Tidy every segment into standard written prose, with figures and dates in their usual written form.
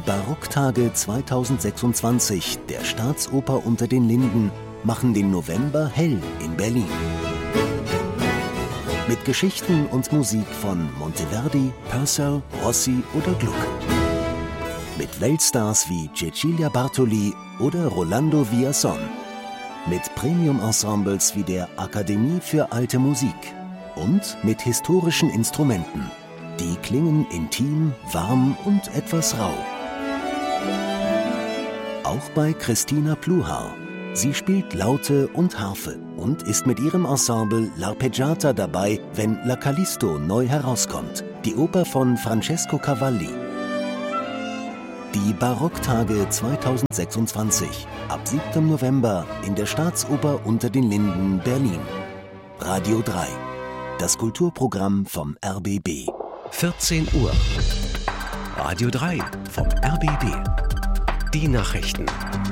Barocktage 2026 der Staatsoper Unter den Linden machen den November hell in Berlin. Mit Geschichten und Musik von Monteverdi, Purcell, Rossi oder Gluck. Mit Weltstars wie Cecilia Bartoli oder Rolando Villazón. Mit Premium-Ensembles wie der Akademie für Alte Musik. Und mit historischen Instrumenten. Die klingen intim, warm und etwas rau. Auch bei Christina Pluhar. Sie spielt Laute und Harfe und ist mit ihrem Ensemble L'Arpeggiata dabei, wenn La Callisto neu herauskommt, die Oper von Francesco Cavalli. Die Barocktage 2026, ab 7. November in der Staatsoper Unter den Linden, Berlin. Radio 3, das Kulturprogramm vom RBB. 14 Uhr. Radio 3 vom RBB. Die Nachrichten.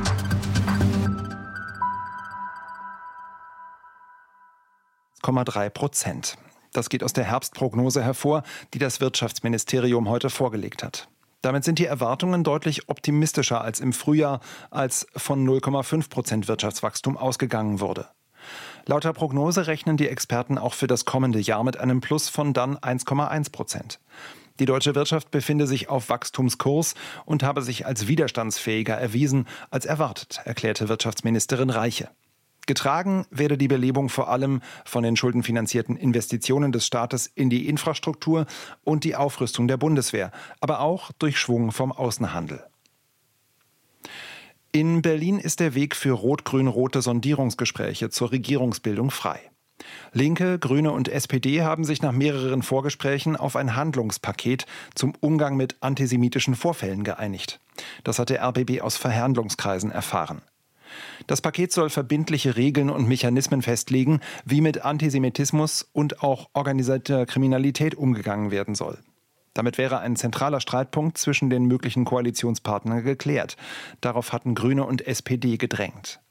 0,3%. Das geht aus der Herbstprognose hervor, die das Wirtschaftsministerium heute vorgelegt hat. Damit sind die Erwartungen deutlich optimistischer als im Frühjahr, als von 0,5% Wirtschaftswachstum ausgegangen wurde. Laut der Prognose rechnen die Experten auch für das kommende Jahr mit einem Plus von dann 1,1%. Die deutsche Wirtschaft befinde sich auf Wachstumskurs und habe sich als widerstandsfähiger erwiesen als erwartet, erklärte Wirtschaftsministerin Reiche. Getragen werde die Belebung vor allem von den schuldenfinanzierten Investitionen des Staates in die Infrastruktur und die Aufrüstung der Bundeswehr, aber auch durch Schwung vom Außenhandel. In Berlin ist der Weg für rot-grün-rote Sondierungsgespräche zur Regierungsbildung frei. Linke, Grüne und SPD haben sich nach mehreren Vorgesprächen auf ein Handlungspaket zum Umgang mit antisemitischen Vorfällen geeinigt. Das hat der RBB aus Verhandlungskreisen erfahren. Das Paket soll verbindliche Regeln und Mechanismen festlegen, wie mit Antisemitismus und auch organisierter Kriminalität umgegangen werden soll. Damit wäre ein zentraler Streitpunkt zwischen den möglichen Koalitionspartnern geklärt. Darauf hatten Grüne und SPD gedrängt.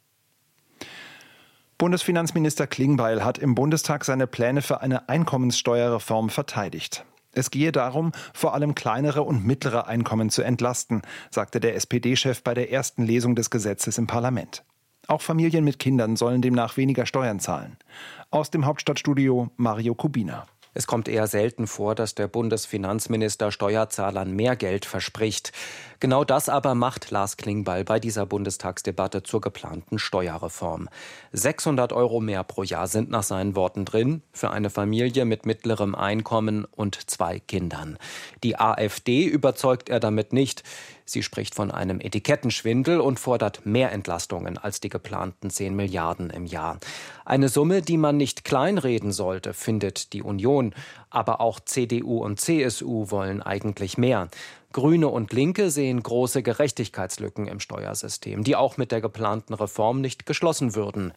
Bundesfinanzminister Klingbeil hat im Bundestag seine Pläne für eine Einkommenssteuerreform verteidigt. Es gehe darum, vor allem kleinere und mittlere Einkommen zu entlasten, sagte der SPD-Chef bei der ersten Lesung des Gesetzes im Parlament. Auch Familien mit Kindern sollen demnach weniger Steuern zahlen. Aus dem Hauptstadtstudio Mario Kubina. Es kommt eher selten vor, dass der Bundesfinanzminister Steuerzahlern mehr Geld verspricht. Genau das aber macht Lars Klingbeil bei dieser Bundestagsdebatte zur geplanten Steuerreform. 600 € mehr pro Jahr sind nach seinen Worten drin, für eine Familie mit mittlerem Einkommen und 2 Kindern. Die AfD überzeugt er damit nicht. Sie spricht von einem Etikettenschwindel und fordert mehr Entlastungen als die geplanten 10 Milliarden im Jahr. Eine Summe, die man nicht kleinreden sollte, findet die Union. Aber auch CDU und CSU wollen eigentlich mehr. Grüne und Linke sehen große Gerechtigkeitslücken im Steuersystem, die auch mit der geplanten Reform nicht geschlossen würden.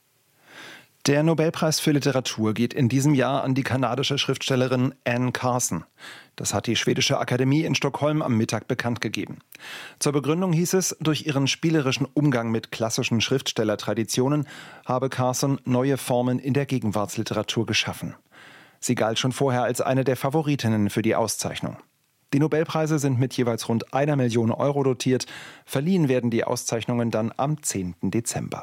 Der Nobelpreis für Literatur geht in diesem Jahr an die kanadische Schriftstellerin Anne Carson. Das hat die Schwedische Akademie in Stockholm am Mittag bekannt gegeben. Zur Begründung hieß es, durch ihren spielerischen Umgang mit klassischen Schriftstellertraditionen habe Carson neue Formen in der Gegenwartsliteratur geschaffen. Sie galt schon vorher als eine der Favoritinnen für die Auszeichnung. Die Nobelpreise sind mit jeweils rund 1 Million € dotiert. Verliehen werden die Auszeichnungen dann am 10. Dezember.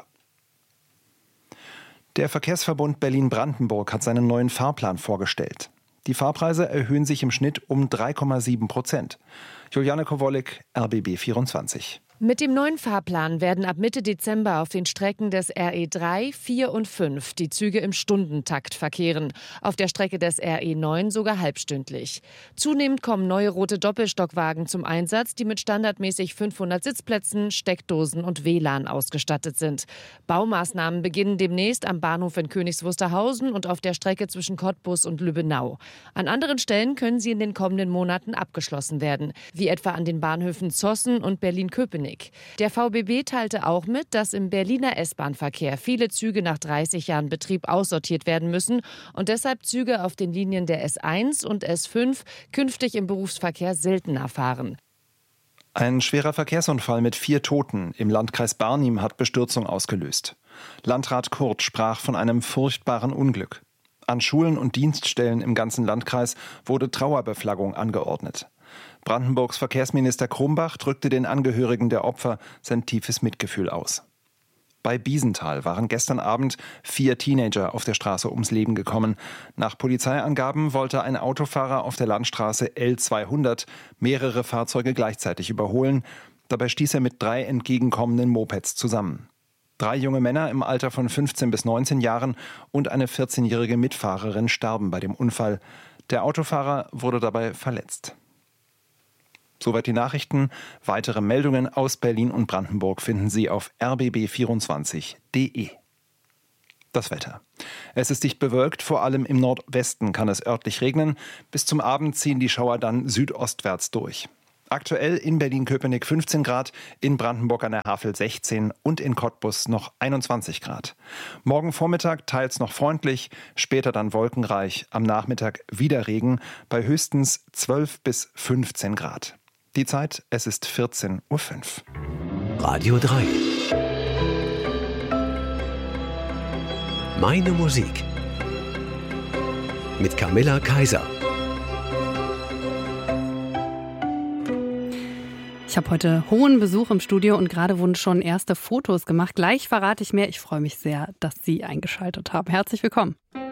Der Verkehrsverbund Berlin-Brandenburg hat seinen neuen Fahrplan vorgestellt. Die Fahrpreise erhöhen sich im Schnitt um 3,7%. Juliane Kowolek, RBB 24. Mit dem neuen Fahrplan werden ab Mitte Dezember auf den Strecken des RE 3, 4 und 5 die Züge im Stundentakt verkehren. Auf der Strecke des RE 9 sogar halbstündlich. Zunehmend kommen neue rote Doppelstockwagen zum Einsatz, die mit standardmäßig 500 Sitzplätzen, Steckdosen und WLAN ausgestattet sind. Baumaßnahmen beginnen demnächst am Bahnhof in Königs Wusterhausen und auf der Strecke zwischen Cottbus und Lübbenau. An anderen Stellen können sie in den kommenden Monaten abgeschlossen werden, wie etwa an den Bahnhöfen Zossen und Berlin-Köpenick. Der VBB teilte auch mit, dass im Berliner S-Bahn-Verkehr viele Züge nach 30 Jahren Betrieb aussortiert werden müssen und deshalb Züge auf den Linien der S1 und S5 künftig im Berufsverkehr seltener fahren. Ein schwerer Verkehrsunfall mit 4 Toten im Landkreis Barnim hat Bestürzung ausgelöst. Landrat Kurt sprach von einem furchtbaren Unglück. An Schulen und Dienststellen im ganzen Landkreis wurde Trauerbeflaggung angeordnet. Brandenburgs Verkehrsminister Krumbach drückte den Angehörigen der Opfer sein tiefes Mitgefühl aus. Bei Biesenthal waren gestern Abend 4 Teenager auf der Straße ums Leben gekommen. Nach Polizeiangaben wollte ein Autofahrer auf der Landstraße L200 mehrere Fahrzeuge gleichzeitig überholen. Dabei stieß er mit 3 entgegenkommenden Mopeds zusammen. 3 junge Männer im Alter von 15 bis 19 Jahren und eine 14-jährige Mitfahrerin starben bei dem Unfall. Der Autofahrer wurde dabei verletzt. Soweit die Nachrichten. Weitere Meldungen aus Berlin und Brandenburg finden Sie auf rbb24.de. Das Wetter. Es ist dicht bewölkt, vor allem im Nordwesten kann es örtlich regnen. Bis zum Abend ziehen die Schauer dann südostwärts durch. Aktuell in Berlin-Köpenick 15 Grad, in Brandenburg an der Havel 16 und in Cottbus noch 21 Grad. Morgen Vormittag teils noch freundlich, später dann wolkenreich, am Nachmittag wieder Regen bei höchstens 12 bis 15 Grad. Die Zeit, es ist 14:05 Uhr. Radio 3. Meine Musik. Mit Camilla Kaiser. Ich habe heute hohen Besuch im Studio und gerade wurden schon erste Fotos gemacht. Gleich verrate ich mehr. Ich freue mich sehr, dass Sie eingeschaltet haben. Herzlich willkommen.